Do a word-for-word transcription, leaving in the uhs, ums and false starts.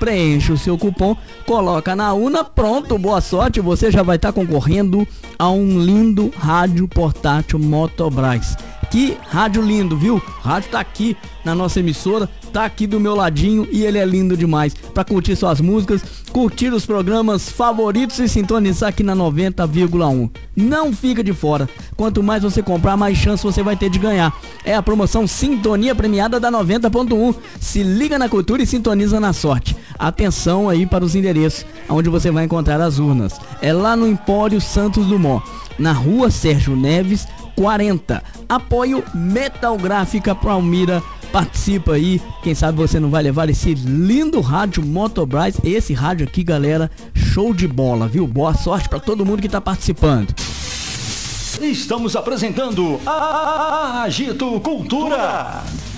preenche o seu cupom, coloca na urna, pronto, boa sorte, você já vai estar concorrendo a um lindo rádio portátil Motobras. Que rádio lindo, viu? O rádio tá aqui na nossa emissora, tá aqui do meu ladinho e ele é lindo demais. Pra curtir suas músicas, curtir os programas favoritos e sintonizar aqui na noventa vírgula um. Não fica de fora. Quanto mais você comprar, mais chance você vai ter de ganhar. É a promoção Sintonia Premiada da noventa ponto um. Se liga na cultura e sintoniza na sorte. Atenção aí para os endereços onde você vai encontrar as urnas. É lá no Empório Santos Dumont, na rua Sérgio Neves, quarenta. Apoio Metal Gráfica Palmira. Participa aí, quem sabe você não vai levar esse lindo rádio Motobras. Esse rádio aqui, galera, show de bola, viu? Boa sorte pra todo mundo que tá participando. Estamos apresentando a Agito Cultura.